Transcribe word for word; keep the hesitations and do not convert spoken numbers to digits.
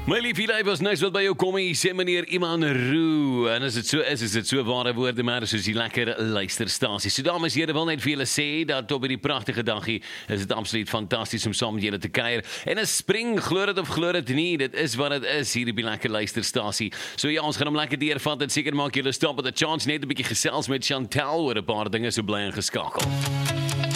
My liefie lyf was niks wat by jou kom hier, sê meneer Iman Roo. En as dit so is, is dit so ware woorde, maar soos die lekker luisterstasie. So dames en here, wil net vir julle sê, dat op hierdie pragtige dagie, is dit absoluut fantasties om saam met julle te kuier. En 'n spring, glo dit of glo dit nie, dit is wat dit is, hier op die lekker luisterstasie. So ja, ons gaan hom lekker deurvat, en seker maak julle stop at the chance, net 'n bietjie gesels met Chantel oor 'n paar dinge, so bly ingeskakel.